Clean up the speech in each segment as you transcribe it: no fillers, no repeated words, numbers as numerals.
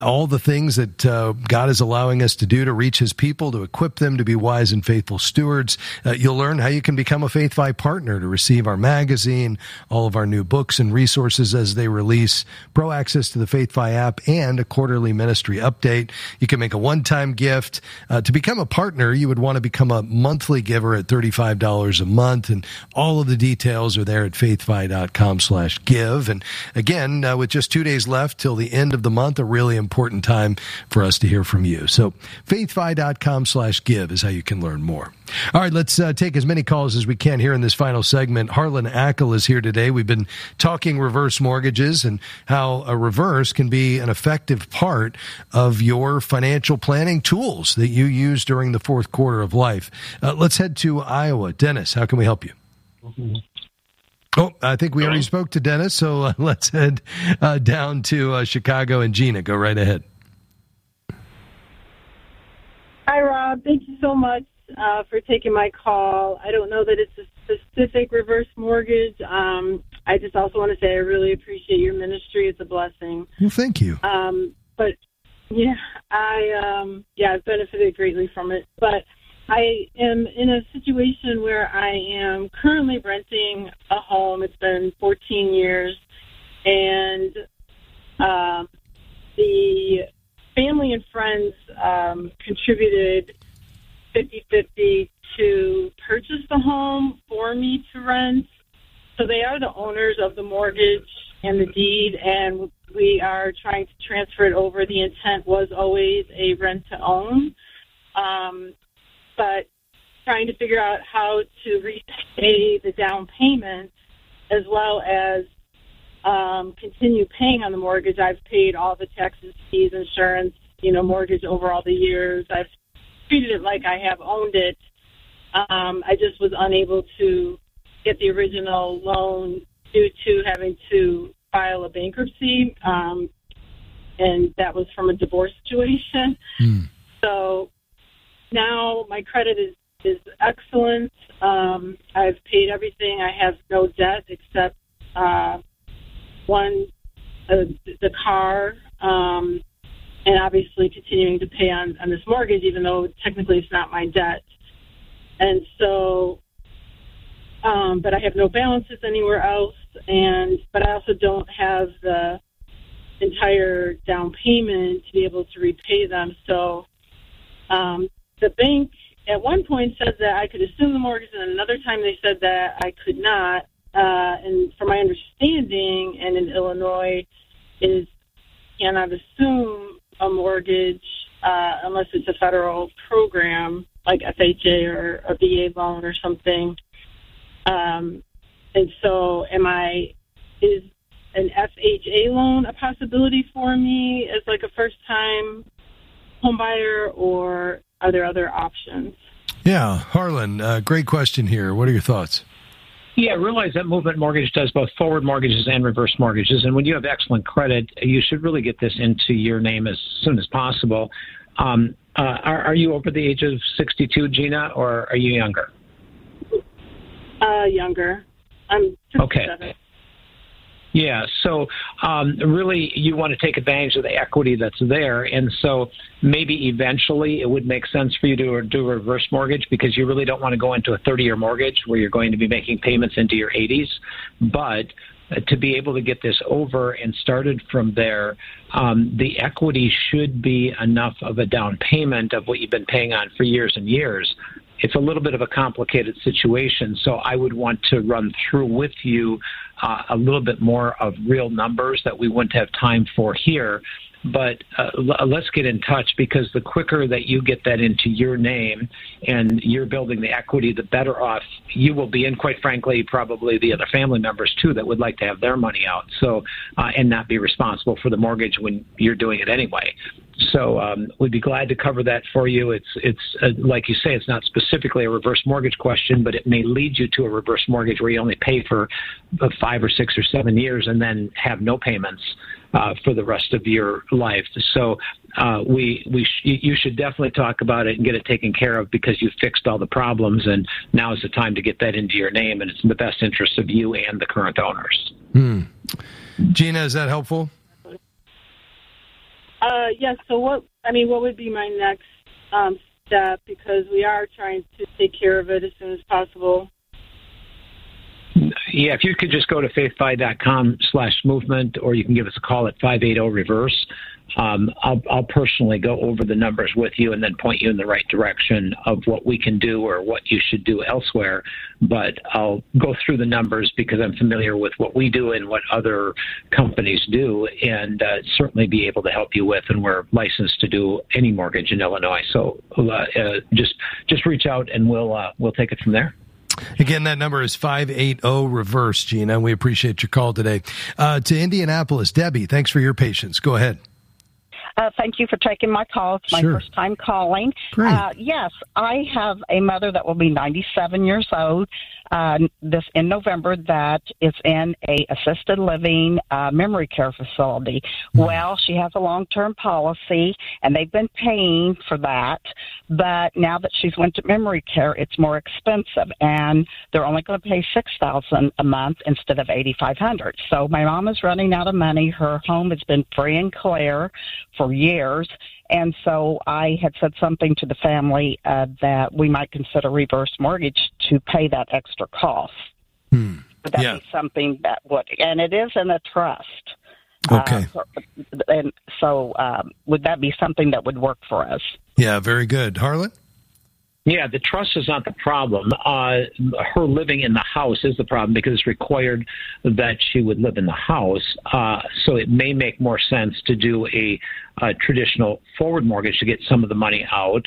all the things that God is allowing us to do to reach his people, to equip them to be wise and faithful stewards. You'll learn how you can become a Faith Fi partner to receive our magazine, all of our new books and resources as they release, pro access to the Faith Fi app, and a quarterly ministry update. You can make a one-time gift. To become a partner, you would want to become a monthly giver at $35 a month, and all of the details are there at faithfi.com/give. And again, with just 2 days left till the end of the month, a really important time for us to hear from you. So faithfi.com/give is how you can learn more. All right, let's take as many calls as we can here in this final segment. Harlan Ackel is here today. We've been talking reverse mortgages and how a reverse can be an effective part of your financial planning tools that you use during the fourth quarter of life. Let's head to Iowa. Dennis, how can we help you? Oh, I think we already spoke to Dennis, so let's head down to Chicago. And Gina, go right ahead. Hi, Rob. Thank you so much for taking my call. I don't know that it's a specific reverse mortgage. I just also want to say I really appreciate your ministry. It's a blessing. Well, thank you. But, yeah, I've benefited greatly from it. But I am in a situation where I am currently renting a home. It's been 14 years, and the family and friends contributed 50-50 to purchase the home for me to rent. So they are the owners of the mortgage and the deed, and we are trying to transfer it over. The intent was always a rent-to-own. But trying to figure out how to repay the down payment as well as continue paying on the mortgage. I've paid all the taxes, fees, insurance, mortgage over all the years. I've treated it like I have owned it. I just was unable to get the original loan due to having to file a bankruptcy, and that was from a divorce situation. So now my credit is excellent. I've paid everything. I have no debt except the car, and obviously continuing to pay on this mortgage, even though technically it's not my debt. And so, but I have no balances anywhere else, but I also don't have the entire down payment to be able to repay them. So the bank at one point said that I could assume the mortgage, and another time they said that I could not. And from my understanding, and in Illinois, is cannot assume a mortgage unless it's a federal program like FHA or a VA loan or something. And so, is an FHA loan a possibility for me as like a first-time home buyer, or are there other options? Yeah, Harlan, great question here. What are your thoughts? Yeah, realize that Movement Mortgage does both forward mortgages and reverse mortgages. And when you have excellent credit, you should really get this into your name as soon as possible. Are you over the age of 62, Gina, or are you younger? Younger. I'm 57. Okay. Yeah, so really you want to take advantage of the equity that's there, and so maybe eventually it would make sense for you to do a reverse mortgage because you really don't want to go into a 30-year mortgage where you're going to be making payments into your 80s. But to be able to get this over and started from there, the equity should be enough of a down payment of what you've been paying on for years and years. It's a little bit of a complicated situation, so I would want to run through with you a little bit more of real numbers that we wouldn't have time for here. But let's get in touch, because the quicker that you get that into your name and you're building the equity, the better off you will be. And quite frankly, probably the other family members, too, that would like to have their money out and not be responsible for the mortgage when you're doing it anyway. So we'd be glad to cover that for you. It's like you say, it's not specifically a reverse mortgage question, but it may lead you to a reverse mortgage where you only pay for 5 or 6 or 7 years and then have no payments for the rest of your life. So you should definitely talk about it and get it taken care of, because you've fixed all the problems, and now is the time to get that into your name, and it's in the best interest of you and the current owners. Gina, is that helpful? Yes. So what would be my next step? Because we are trying to take care of it as soon as possible. Yeah, if you could just go to faithfi.com/movement, or you can give us a call at 580-REVERSE. I'll personally go over the numbers with you and then point you in the right direction of what we can do or what you should do elsewhere. But I'll go through the numbers because I'm familiar with what we do and what other companies do, and certainly be able to help you with. And we're licensed to do any mortgage in Illinois. So just reach out and we'll take it from there. Again, that number is 580-REVERSE, Gina. We appreciate your call today. To Indianapolis, Debbie, thanks for your patience. Go ahead. Thank you for taking my call. It's my first time calling. Great. Yes, I have a mother that will be 97 years old this in November that is in a assisted living memory care facility. Well, she has a long-term policy, and they've been paying for that. But now that she's went to memory care, it's more expensive, and they're only going to pay $6,000 a month instead of $8,500. So my mom is running out of money. Her home has been free and clear for years. And so I had said something to the family that we might consider reverse mortgage to pay that extra cost. Would that be something that would, and it is in a trust. Okay. And so would that be something that would work for us? Yeah, very good. Harlan? Yeah, the trust is not the problem. Her living in the house is the problem because it's required that she would live in the house. So it may make more sense to do a traditional forward mortgage to get some of the money out.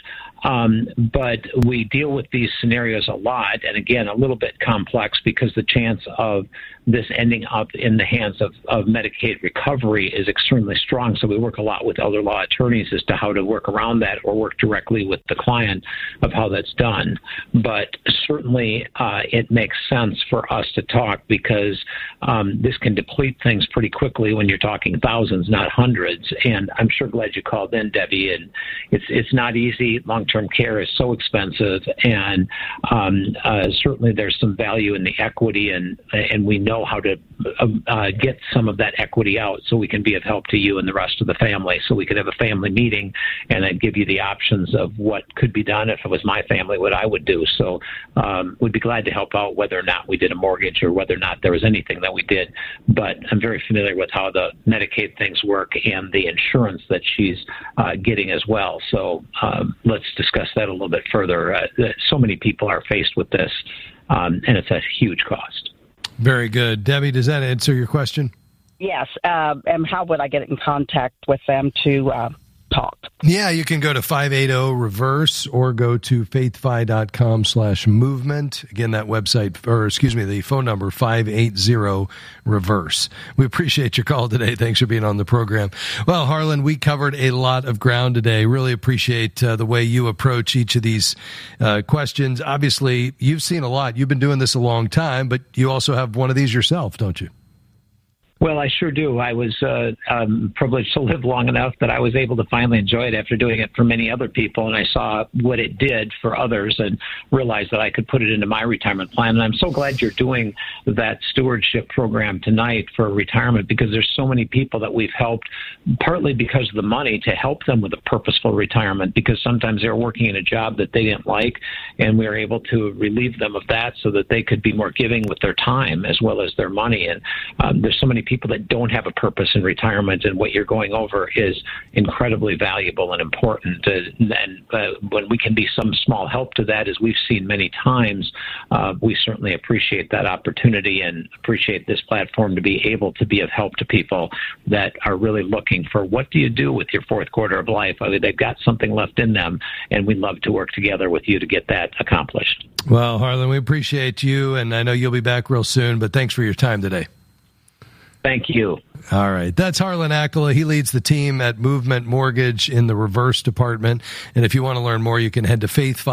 But we deal with these scenarios a lot, and again, a little bit complex because the chance of this ending up in the hands of Medicaid recovery is extremely strong. So we work a lot with elder law attorneys as to how to work around that or work directly with the client of how that's done. But certainly it makes sense for us to talk because this can deplete things pretty quickly when you're talking thousands, not hundreds. And I'm sure glad you called in, Debbie. And it's not easy. Long-term care is so expensive, and certainly there's some value in the equity, and we know how to get some of that equity out so we can be of help to you and the rest of the family. So we could have a family meeting, and I'd give you the options of what could be done if it was my family, what I would do. So we'd be glad to help out whether or not we did a mortgage or whether or not there was anything that we did. But I'm very familiar with how the Medicaid things work and the insurance that she's getting as well. So let's discuss that a little bit further. So many people are faced with this, and it's a huge cost. Very good. Debbie, does that answer your question? Yes. And how would I get in contact with them to talk? Yeah, you can go to 580-REVERSE or go to faithfi.com/movement. Again, that website, or excuse me, the phone number, 580-REVERSE. We appreciate your call today. Thanks for being on the program. Well, Harlan, we covered a lot of ground today. Really appreciate the way you approach each of these questions. Obviously, you've seen a lot. You've been doing this a long time, but you also have one of these yourself, don't you? Well, I sure do. I was privileged to live long enough that I was able to finally enjoy it after doing it for many other people, and I saw what it did for others and realized that I could put it into my retirement plan. And I'm so glad you're doing that stewardship program tonight for retirement because there's so many people that we've helped, partly because of the money, to help them with a purposeful retirement because sometimes they're working in a job that they didn't like, and we were able to relieve them of that so that they could be more giving with their time as well as their money. And there's so many people that don't have a purpose in retirement, and what you're going over is incredibly valuable and important. And when we can be some small help to that, as we've seen many times, we certainly appreciate that opportunity and appreciate this platform to be able to be of help to people that are really looking for what do you do with your fourth quarter of life. I mean, they've got something left in them, and we'd love to work together with you to get that accomplished. Well, Harlan, we appreciate you, and I know you'll be back real soon, but thanks for your time today. Thank you. All right. That's Harlan Accola. He leads the team at Movement Mortgage in the reverse department. And if you want to learn more, you can head to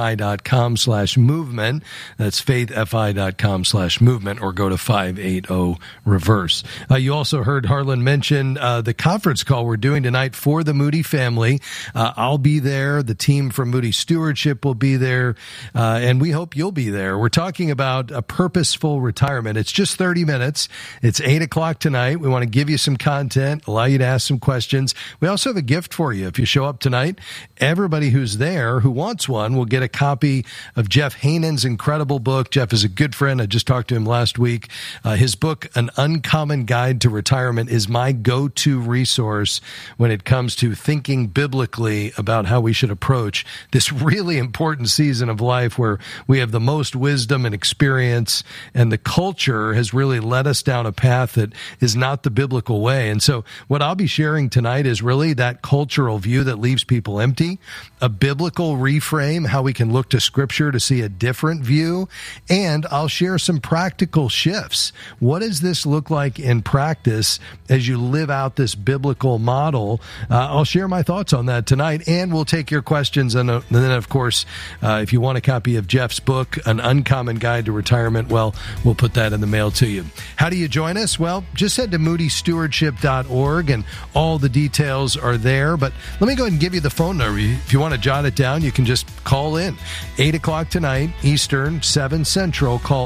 faithfi.com/movement. That's faithfi.com/movement, or go to 580-REVERSE. You also heard Harlan mention the conference call we're doing tonight for the Moody family. I'll be there. The team from Moody Stewardship will be there. And we hope you'll be there. We're talking about a purposeful retirement. It's just 30 minutes. It's 8 o'clock tonight. We want to give you some content, allow you to ask some questions. We also have a gift for you. If you show up tonight, everybody who's there who wants one will get a copy of Jeff Haanen's incredible book. Jeff is a good friend. I just talked to him last week. His book, An Uncommon Guide to Retirement, is my go-to resource when it comes to thinking biblically about how we should approach this really important season of life where we have the most wisdom and experience, and the culture has really led us down a path that is not the biblical way. And so what I'll be sharing tonight is really that cultural view that leaves people empty, a biblical reframe, how we can look to Scripture to see a different view, and I'll share some practical shifts. What does this look like in practice as you live out this biblical model? I'll share my thoughts on that tonight, and we'll take your questions. And then, of course, if you want a copy of Jeff's book, An Uncommon Guide to Retirement, well, we'll put that in the mail to you. How do you join us? Well, just head to moodystewardship.org, and all the details are there. But let me go ahead and give you the phone number. If you want to jot it down, you can just call in. 8 o'clock tonight, Eastern, 7 Central. Call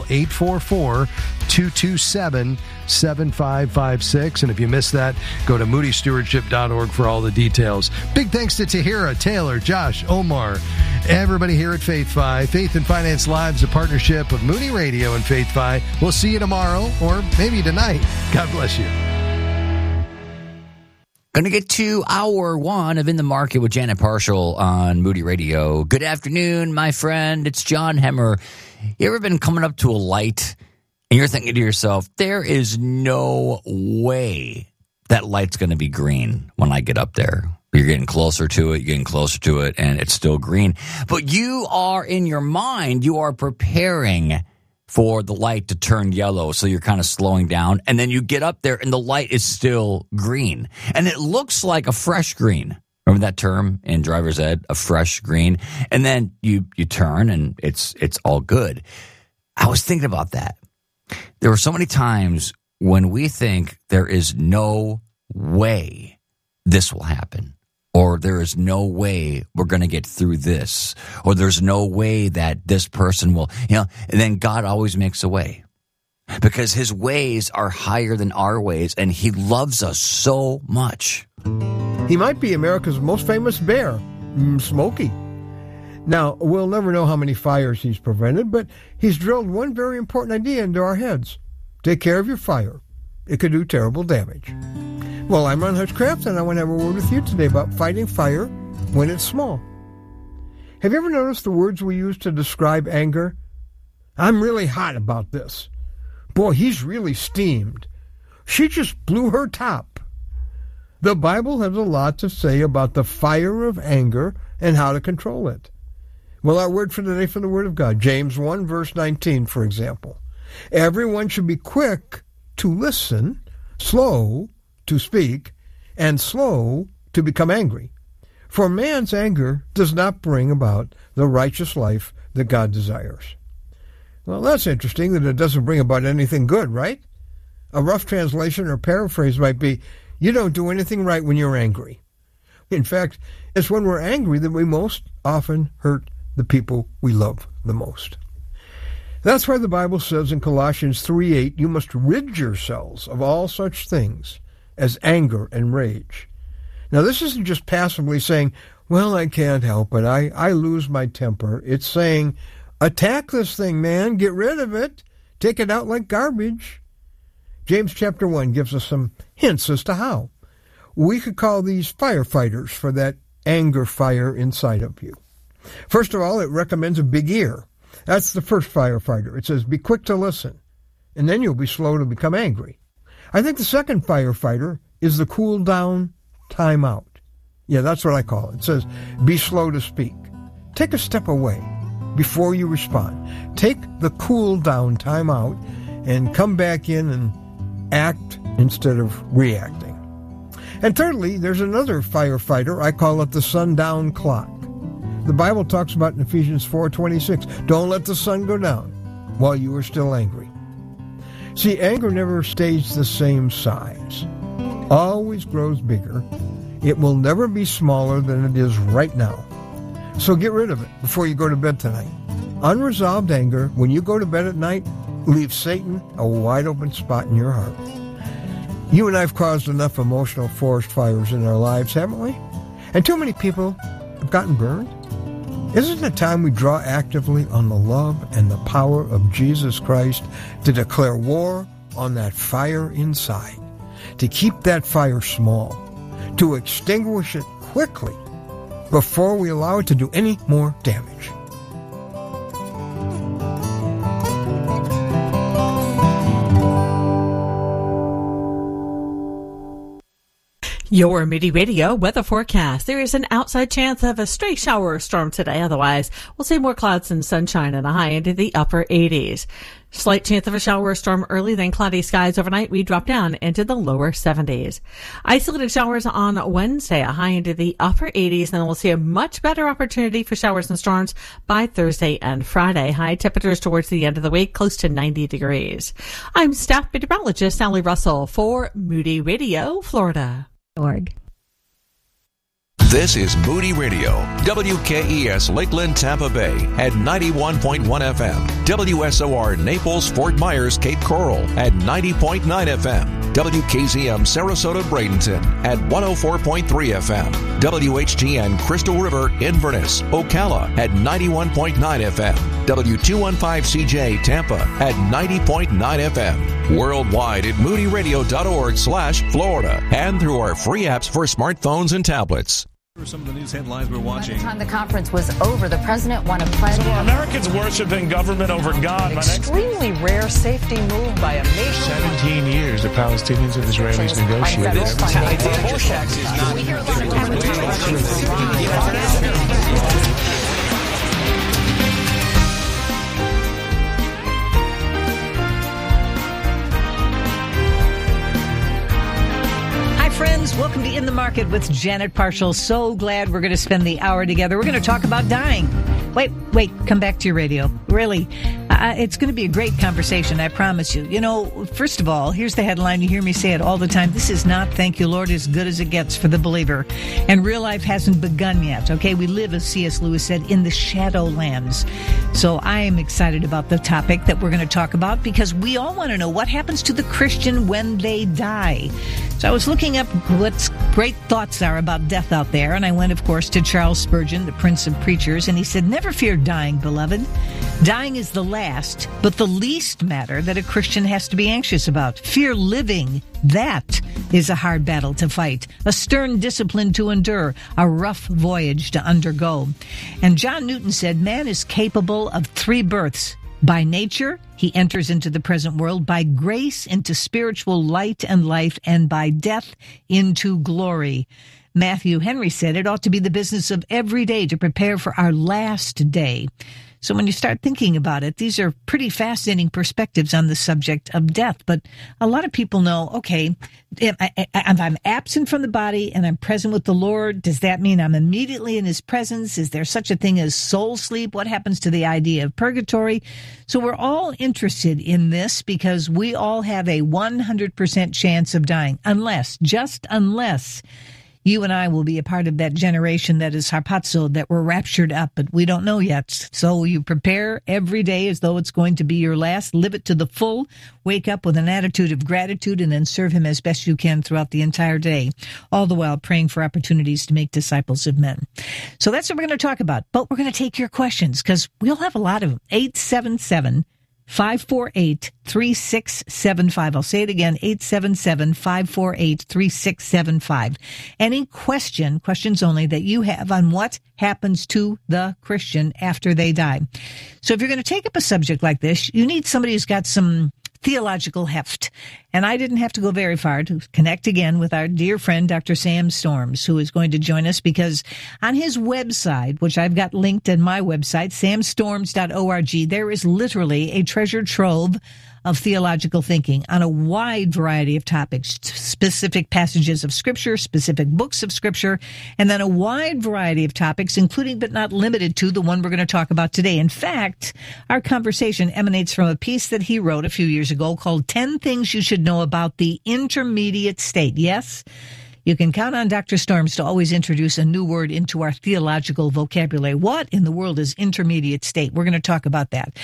844-227-7556. And if you missed that, go to moodystewardship.org for all the details. Big thanks to Tahira, Taylor, Josh, Omar, everybody here at Faith Fi. Faith and Finance Live is a partnership of Moody Radio and Faith Fi. We'll see you tomorrow, or maybe tonight. God bless you. Going to get to hour one of In the Market with Janet Parshall on Moody Radio. Good afternoon, my friend. It's John Hemmer. You ever been coming up to a light and you're thinking to yourself, there is no way that light's going to be green when I get up there? You're getting closer to it, and it's still green. But you are, in your mind, you are preparing for the light to turn yellow, so you're kind of slowing down, and then you get up there and the light is still green, and it looks like a fresh green. Remember that term in driver's ed, a fresh green? And then you turn and it's all good. I was thinking about that. There were so many times when we think there is no way this will happen, or there is no way we're going to get through this, or there's no way that this person will, and then God always makes a way, because his ways are higher than our ways, and he loves us so much. He might be America's most famous bear, Smokey. Now, we'll never know how many fires he's prevented, but he's drilled one very important idea into our heads. Take care of your fire. It could do terrible damage. Well, I'm Ron Hutchcraft, and I want to have a word with you today about fighting fire when it's small. Have you ever noticed the words we use to describe anger? I'm really hot about this. Boy, he's really steamed. She just blew her top. The Bible has a lot to say about the fire of anger and how to control it. Well, our word for today from the Word of God, James 1, verse 19, for example. Everyone should be quick to listen, slow to speak, and slow to become angry. For man's anger does not bring about the righteous life that God desires. Well, that's interesting that it doesn't bring about anything good, right? A rough translation or paraphrase might be, you don't do anything right when you're angry. In fact, it's when we're angry that we most often hurt the people we love the most. That's why the Bible says in Colossians 3:8, you must rid yourselves of all such things as anger and rage. Now, this isn't just passively saying, well, I can't help it, I lose my temper. It's saying, attack this thing, man, get rid of it, take it out like garbage. James chapter 1 gives us some hints as to how. We could call these firefighters for that anger fire inside of you. First of all, it recommends a big ear. That's the first firefighter. It says, be quick to listen, and then you'll be slow to become angry. I think the second firefighter is the cool down, time out. Yeah, that's what I call it. It says, be slow to speak. Take a step away before you respond. Take the cool down, time out, and come back in and act instead of reacting. And thirdly, there's another firefighter. I call it the sundown clock. The Bible talks about in Ephesians 4:26, don't let the sun go down while you are still angry. See, anger never stays the same size. Always grows bigger. It will never be smaller than it is right now. So get rid of it before you go to bed tonight. Unresolved anger, when you go to bed at night, leaves Satan a wide open spot in your heart. You and I have caused enough emotional forest fires in our lives, haven't we? And too many people have gotten burned. Isn't it time we draw actively on the love and the power of Jesus Christ to declare war on that fire inside, to keep that fire small, to extinguish it quickly before we allow it to do any more damage? Your Moody Radio weather forecast. There is an outside chance of a stray shower or storm today. Otherwise, we'll see more clouds and sunshine and a high into the upper 80s. Slight chance of a shower or storm early, then cloudy skies overnight. We drop down into the lower 70s. Isolated showers on Wednesday, a high into the upper 80s. Then we'll see a much better opportunity for showers and storms by Thursday and Friday. High temperatures towards the end of the week, close to 90 degrees. I'm staff meteorologist Sally Russell for Moody Radio, Florida. This is Moody Radio, WKES Lakeland, Tampa Bay at 91.1 FM, WSOR Naples, Fort Myers, Cape Coral at 90.9 FM, WKZM Sarasota, Bradenton at 104.3 FM, WHGN Crystal River, Inverness, Ocala at 91.9 FM, W215CJ Tampa at 90.9 FM, worldwide at moodyradio.org/Florida, and through our free apps for smartphones and tablets. Some of the news headlines we're watching. By the time the conference was over, the president won a pledge. So Americans worshiping government over God. An extremely rare safety move by a nation. 17 years the Palestinians and Israelis negotiated. We hear a lot of friends, welcome to In the Market with Janet Parshall. So glad we're going to spend the hour together. We're going to talk about dying. Wait, come back to your radio. Really, it's going to be a great conversation, I promise you. You know, first of all, here's the headline. You hear me say it all the time. This is not, thank you, Lord, as good as it gets for the believer. And real life hasn't begun yet, okay? We live, as C.S. Lewis said, in the Shadowlands. So I am excited about the topic that we're going to talk about because we all want to know what happens to the Christian when they die. So I was looking up what great thoughts are about death out there, and I went, of course, to Charles Spurgeon, the Prince of Preachers, and he said, "Never fear dying, beloved. Dying is the last, but the least matter that a Christian has to be anxious about. Fear living, that is a hard battle to fight, a stern discipline to endure, a rough voyage to undergo." And John Newton said, "Man is capable of 3 births. By nature, he enters into the present world, by grace into spiritual light and life, and by death into glory." Matthew Henry said it ought to be the business of every day to prepare for our last day. So when you start thinking about it, these are pretty fascinating perspectives on the subject of death. But a lot of people know, okay, if I'm absent from the body and I'm present with the Lord, does that mean I'm immediately in his presence? Is there such a thing as soul sleep? What happens to the idea of purgatory? So we're all interested in this because we all have a 100% chance of dying, unless you and I will be a part of that generation that is harpazo, that were raptured up, but we don't know yet. So you prepare every day as though it's going to be your last. Live it to the full. Wake up with an attitude of gratitude and then serve him as best you can throughout the entire day, all the while praying for opportunities to make disciples of men. So that's what we're going to talk about. But we're going to take your questions because we'll have a lot of them. 877-548-3675. I'll say it again, 877-548-3675. Any questions only that you have on what happens to the Christian after they die. So if you're going to take up a subject like this, you need somebody who's got some theological heft. And I didn't have to go very far to connect again with our dear friend, Dr. Sam Storms, who is going to join us because on his website, which I've got linked in my website, samstorms.org, there is literally a treasure trove of theological thinking on a wide variety of topics, specific passages of Scripture, specific books of Scripture, and then a wide variety of topics, including but not limited to the one we're going to talk about today. In fact, our conversation emanates from a piece that he wrote a few years ago called 10 Things You Should Know About the Intermediate State. Yes, You can count on Dr. Storms to always introduce a new word into our theological vocabulary. What in the world is intermediate state? We're going to talk about that.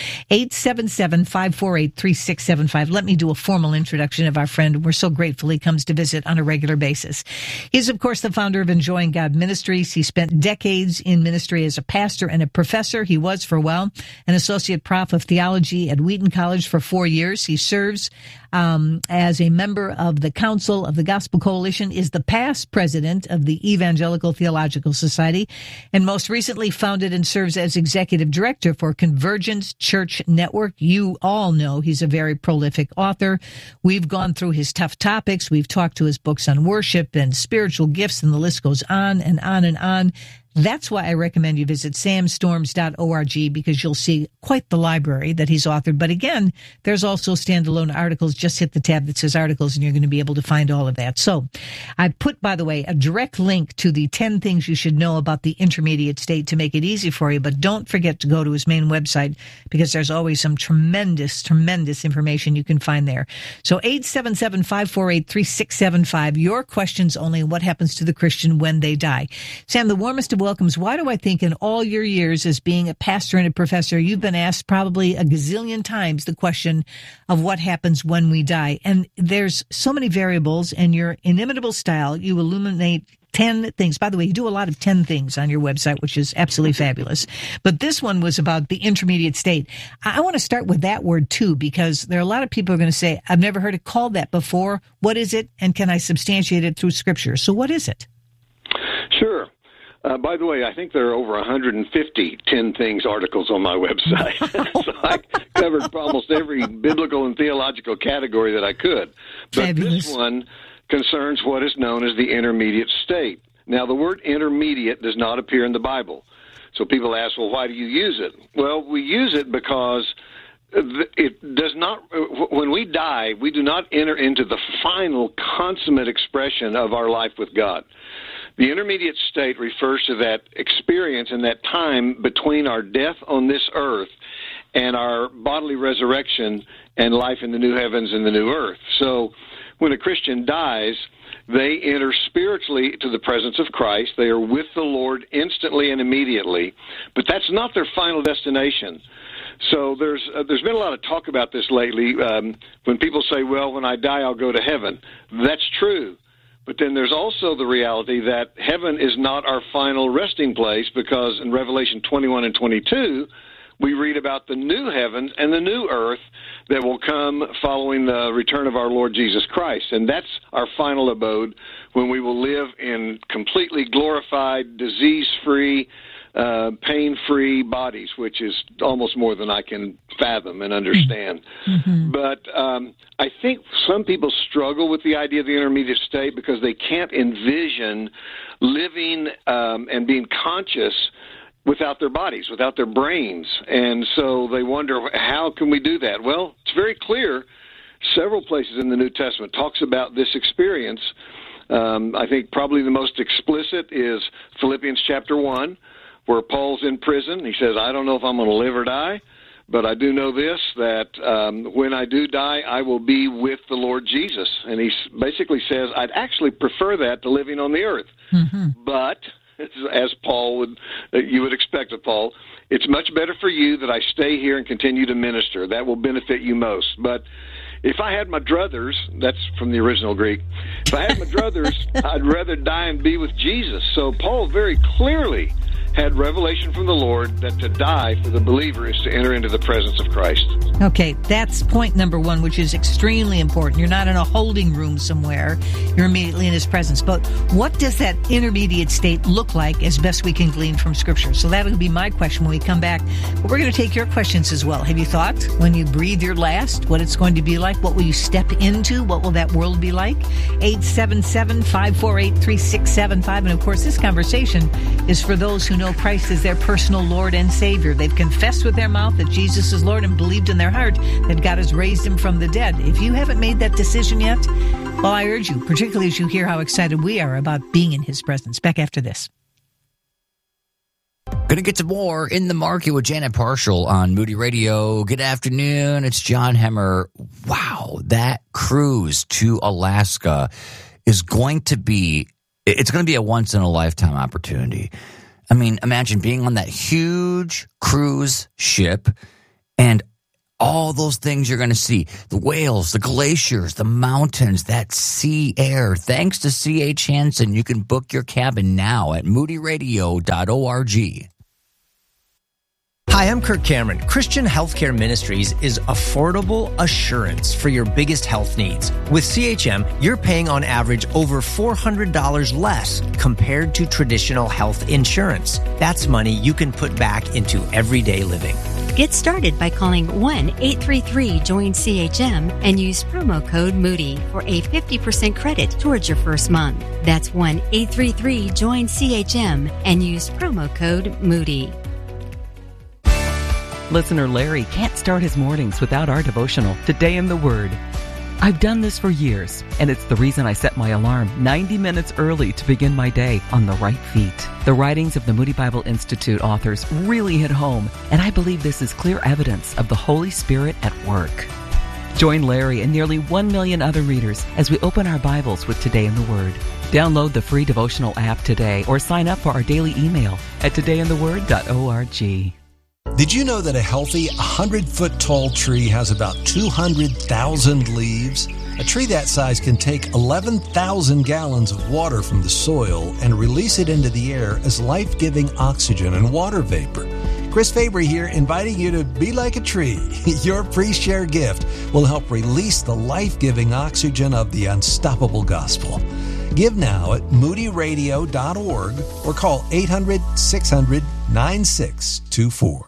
877-548-3675. Let me do a formal introduction of our friend. We're so grateful he comes to visit on a regular basis. He's, of course, the founder of Enjoying God Ministries. He spent decades in ministry as a pastor and a professor. He was, for a while, an associate prof of theology at Wheaton College for 4 years. He serves as a member of the Council of the Gospel Coalition, is the past president of the Evangelical Theological Society, and most recently founded and serves as executive director for Convergence Church Network. You all know he's a very prolific author. We've gone through his tough topics. We've talked to his books on worship and spiritual gifts, and the list goes on and on and on. That's why I recommend you visit samstorms.org, because you'll see quite the library that he's authored. But again, there's also standalone articles. Just hit the tab that says articles and you're going to be able to find all of that. So I put, by the way, a direct link to the 10 things you should know about the intermediate state to make it easy for you. But don't forget to go to his main website, because there's always some tremendous information you can find there. So 877-548-3675. Your questions only. What happens to the Christian when they die? Sam, the warmest of welcomes. Why do I think in all your years as being a pastor and a professor, you've been asked probably a gazillion times the question of what happens when we die? And there's so many variables, and your inimitable style, you illuminate 10 things. By the way, you do a lot of 10 things on your website, which is absolutely fabulous. But this one was about the intermediate state. I want to start with that word too, because there are a lot of people who are going to say, I've never heard it called that before. What is it? And can I substantiate it through scripture? So what is it? Sure. By the way, I think there are over 150 10 Things articles on my website. So I covered almost every biblical and theological category that I could. But Fabulous. This one concerns what is known as the intermediate state. Now, the word intermediate does not appear in the Bible. So people ask, well, why do you use it? Well, we use it because it does not, when we die, we do not enter into the final consummate expression of our life with God. The intermediate state refers to that experience and that time between our death on this earth and our bodily resurrection and life in the new heavens and the new earth. So when a Christian dies, they enter spiritually to the presence of Christ. They are with the Lord instantly and immediately, but that's not their final destination. So there's been a lot of talk about this lately. When people say, well, when I die, I'll go to heaven. That's true. But then there's also the reality that heaven is not our final resting place, because in Revelation 21 and 22, we read about the new heavens and the new earth that will come following the return of our Lord Jesus Christ. And that's our final abode, when we will live in completely glorified, disease-free, pain-free bodies, which is almost more than I can fathom and understand. Mm-hmm. But I think some people struggle with the idea of the intermediate state because they can't envision living and being conscious without their bodies, without their brains. And so they wonder, how can we do that? Well, it's very clear. Several places in the New Testament talks about this experience. I think probably the most explicit is Philippians chapter 1, where Paul's in prison. He says, I don't know if I'm going to live or die, but I do know this, that when I do die, I will be with the Lord Jesus. And he basically says, I'd actually prefer that to living on the earth. Mm-hmm. But, as you would expect of Paul, it's much better for you that I stay here and continue to minister. That will benefit you most. But if I had my druthers, that's from the original Greek, if I had my druthers, I'd rather die and be with Jesus. So Paul very clearly had revelation from the Lord that to die for the believer is to enter into the presence of Christ. Okay, that's point number one, which is extremely important. You're not in a holding room somewhere. You're immediately in His presence. But what does that intermediate state look like, as best we can glean from Scripture? So that'll be my question when we come back. But we're going to take your questions as well. Have you thought, when you breathe your last, what it's going to be like? What will you step into? What will that world be like? 877-548-3675. And of course, this conversation is for those who know Christ is their personal Lord and Savior. They've confessed with their mouth that Jesus is Lord and believed in their heart that God has raised Him from the dead. If you haven't made that decision yet, well, I urge you, particularly as you hear how excited we are about being in His presence. Back after this. Going to get to more In the Market with Janet Parshall on Moody Radio. Good afternoon. It's John Hemmer. Wow, that cruise to Alaska is going to be It's going to be a once-in-a-lifetime opportunity. I mean, imagine being on that huge cruise ship and all those things you're going to see. The whales, the glaciers, the mountains, that sea air. Thanks to C.H. Hansen, you can book your cabin now at moodyradio.org. Hi, I'm Kirk Cameron. Christian Healthcare Ministries is affordable assurance for your biggest health needs. With CHM, you're paying on average over $400 less compared to traditional health insurance. That's money you can put back into everyday living. Get started by calling 1-833-JOIN-CHM and use promo code Moody for a 50% credit towards your first month. That's 1-833-JOIN-CHM and use promo code Moody. Listener Larry can't start his mornings without our devotional, Today in the Word. I've done this for years, and it's the reason I set my alarm 90 minutes early to begin my day on the right feet. The writings of the Moody Bible Institute authors really hit home, and I believe this is clear evidence of the Holy Spirit at work. Join Larry and nearly 1 million other readers as we open our Bibles with Today in the Word. Download the free devotional app today or sign up for our daily email at todayintheword.org. Did you know that a healthy 100-foot tall tree has about 200,000 leaves? A tree that size can take 11,000 gallons of water from the soil and release it into the air as life-giving oxygen and water vapor. Chris Fabry here, inviting you to be like a tree. Your pre-share gift will help release the life-giving oxygen of the unstoppable gospel. Give now at moodyradio.org or call 800-600-9624.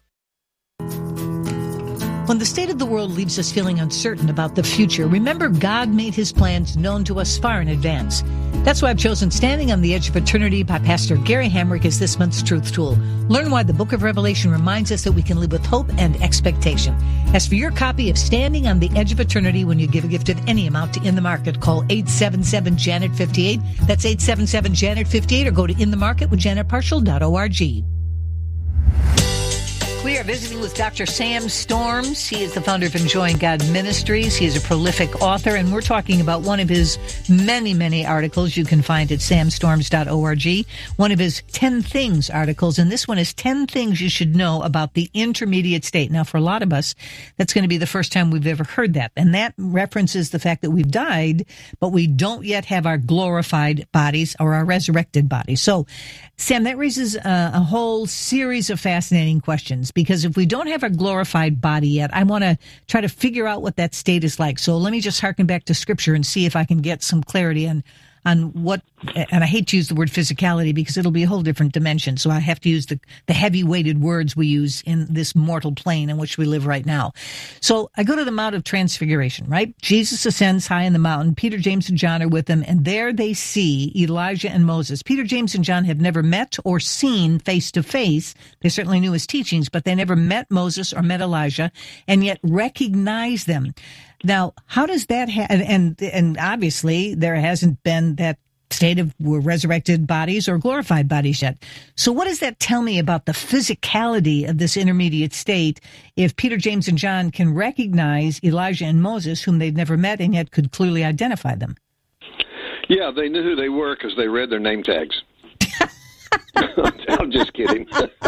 When the state of the world leaves us feeling uncertain about the future, remember God made his plans known to us far in advance. That's why I've chosen Standing on the Edge of Eternity by Pastor Gary Hamrick as this month's Truth Tool. Learn why the book of Revelation reminds us that we can live with hope and expectation. As for your copy of Standing on the Edge of Eternity, when you give a gift of any amount to In the Market, call 877-JANET-58. That's 877-JANET-58, or go to inthemarketwithjanetparshall.org. We are visiting with Dr. Sam Storms. He is the founder of Enjoying God Ministries. He is a prolific author, and we're talking about one of his many, many articles you can find at samstorms.org. One of his 10 Things articles, and this one is 10 Things You Should Know About the Intermediate State. Now, for a lot of us, that's going to be the first time we've ever heard that, and that references the fact that we've died, but we don't yet have our glorified bodies or our resurrected bodies. So, Sam, that raises a whole series of fascinating questions, because if we don't have a glorified body yet, I want to try to figure out what that state is like. So let me just harken back to Scripture and see if I can get some clarity on what, and I hate to use the word physicality because it'll be a whole different dimension. So I have to use the heavy-weighted words we use in this mortal plane in which we live right now. So I go to the Mount of Transfiguration, right? Jesus ascends high in the mountain. Peter, James, and John are with him, and there they see Elijah and Moses. Peter, James, and John have never met or seen face-to-face. They certainly knew his teachings, but they never met Moses or met Elijah, and yet recognize them. Now, how does that and obviously there hasn't been that state of resurrected bodies or glorified bodies yet. So what does that tell me about the physicality of this intermediate state if Peter, James, and John can recognize Elijah and Moses, whom they'd never met and yet could clearly identify them? Yeah, they knew who they were because they read their name tags. I'm just kidding.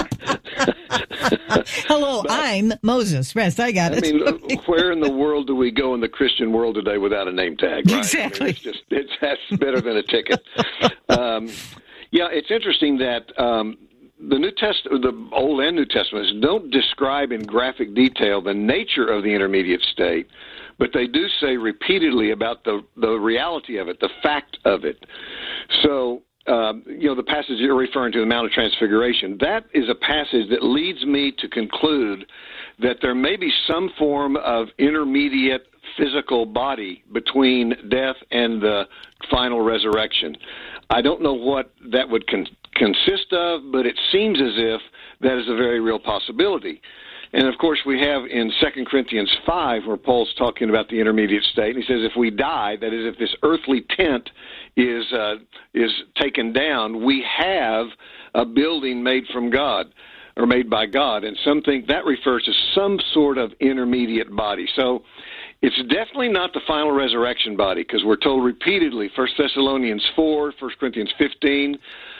Hello, I'm Moses. Rest, I got it. I mean, where in the world do we go in the Christian world today without a name tag? Right? Exactly. I mean, that's better than a ticket. Yeah, it's interesting that the New Testament, the Old and New Testaments, don't describe in graphic detail the nature of the intermediate state, but they do say repeatedly about the reality of it, the fact of it. So, the passage you're referring to, the Mount of Transfiguration, that is a passage that leads me to conclude that there may be some form of intermediate physical body between death and the final resurrection. I don't know what that would consist of, but it seems as if that is a very real possibility. And, of course, we have in 2 Corinthians 5 where Paul's talking about the intermediate state. And he says if we die, that is, if this earthly tent is taken down, we have a building made from God or made by God. And some think that refers to some sort of intermediate body. So It's definitely not the final resurrection body, because we're told repeatedly, 1 Thessalonians 4, 1 Corinthians 15,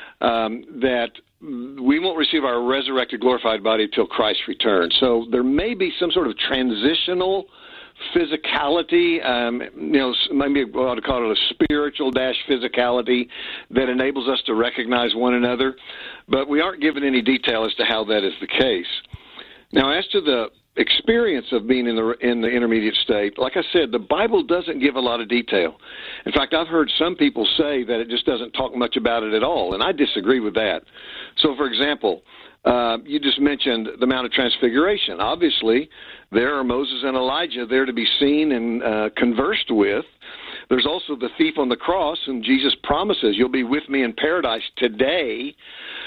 that we won't receive our resurrected, glorified body till Christ returns. So there may be some sort of transitional physicality, maybe we ought to call it a spiritual physicality that enables us to recognize one another, but we aren't given any detail as to how that is the case. Now, as to the experience of being in the intermediate state, like I said, the Bible doesn't give a lot of detail. In fact, I've heard some people say that it just doesn't talk much about it at all, and I disagree with that. So, for example, you just mentioned the Mount of Transfiguration. Obviously, there are Moses and Elijah there to be seen and conversed with. There's also the thief on the cross, and Jesus promises, you'll be with me in paradise today.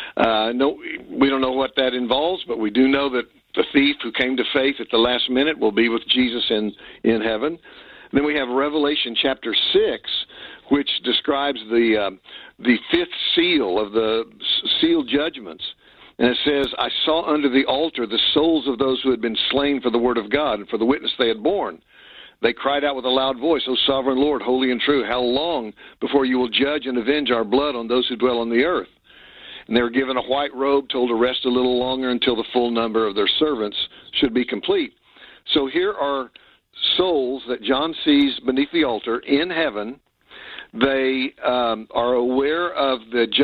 No, we don't know what that involves, but we do know that the thief who came to faith at the last minute will be with Jesus in heaven. Then we have Revelation chapter 6, which describes the fifth seal of the sealed judgments. And it says, I saw under the altar the souls of those who had been slain for the word of God and for the witness they had borne. They cried out with a loud voice, O sovereign Lord, holy and true, how long before you will judge and avenge our blood on those who dwell on the earth? And they were given a white robe, told to rest a little longer until the full number of their servants should be complete. So here are souls that John sees beneath the altar in heaven. They are aware of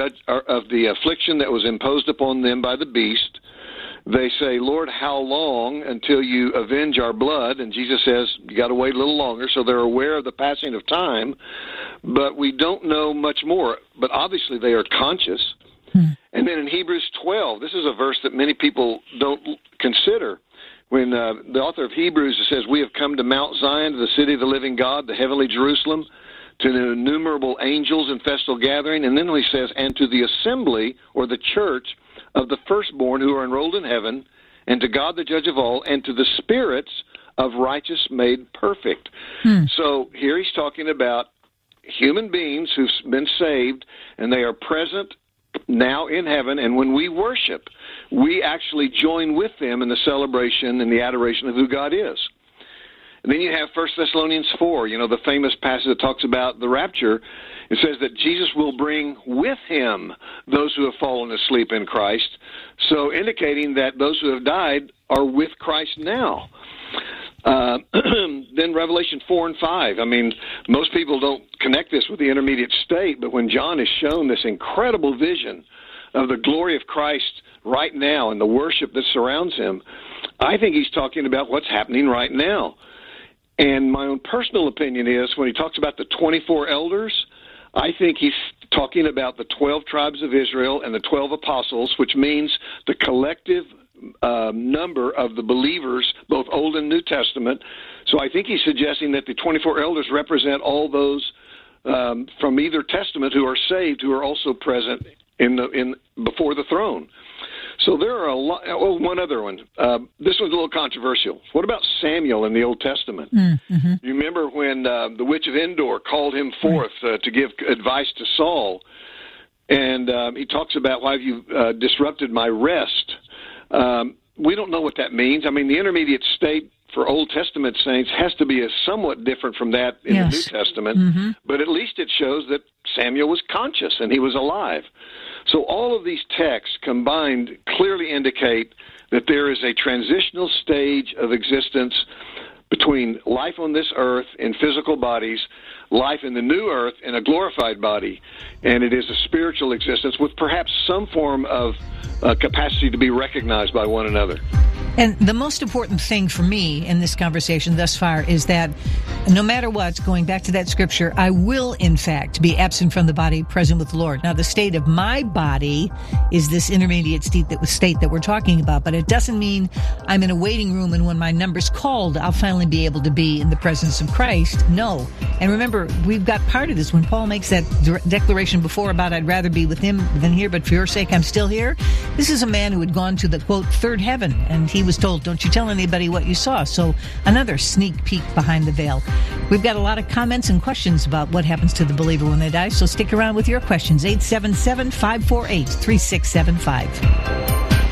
the affliction that was imposed upon them by the beast. They say, Lord, how long until you avenge our blood? And Jesus says, you got to wait a little longer. So they're aware of the passing of time, but we don't know much more. But obviously they are conscious. And then in Hebrews 12, this is a verse that many people don't consider. When the author of Hebrews says, we have come to Mount Zion, to the city of the living God, the heavenly Jerusalem, to the innumerable angels in festal gathering. And then he says, and to the assembly, or the church, of the firstborn who are enrolled in heaven, and to God the judge of all, and to the spirits of righteous made perfect. So here he's talking about human beings who've been saved, and they are present now in heaven, and when we worship, we actually join with them in the celebration and the adoration of who God is. And then you have 1 Thessalonians 4, the famous passage that talks about the rapture. It says that Jesus will bring with him those who have fallen asleep in Christ, so indicating that those who have died are with Christ now. Then Revelation 4 and 5. I mean, most people don't connect this with the intermediate state, but when John is shown this incredible vision of the glory of Christ right now and the worship that surrounds him, I think he's talking about what's happening right now. And my own personal opinion is, when he talks about the 24 elders, I think he's talking about the 12 tribes of Israel and the 12 apostles, which means the collective number of the believers, both Old and New Testament. So I think he's suggesting that the 24 elders represent all those from either testament who are saved, who are also present in before the throne. So there are a lot. Oh, one other one. This one's a little controversial. What about Samuel in the Old Testament? You remember when the witch of Endor called him forth to give advice to Saul, and he talks about, why have you disrupted my rest? We don't know what that means. I mean, the intermediate state for Old Testament saints has to be somewhat different from that in the New Testament, but at least it shows that Samuel was conscious and he was alive. So all of these texts combined clearly indicate that there is a transitional stage of existence between life on this earth in physical bodies, life in the new earth in a glorified body, and it is a spiritual existence with perhaps some form of capacity to be recognized by one another. And the most important thing for me in this conversation thus far is that no matter what, going back to that scripture, I will, in fact, be absent from the body, present with the Lord. Now, the state of my body is this intermediate state that we're talking about, but it doesn't mean I'm in a waiting room and when my number's called, I'll finally be able to be in the presence of Christ. No. And remember, we've got part of this. When Paul makes that declaration before about I'd rather be with him than here, but for your sake I'm still here, this is a man who had gone to the, quote, third heaven, and he was told, don't you tell anybody what you saw. So another sneak peek behind the veil. We've got a lot of comments and questions about what happens to the believer when they die, so stick around with your questions. 877-548-3675.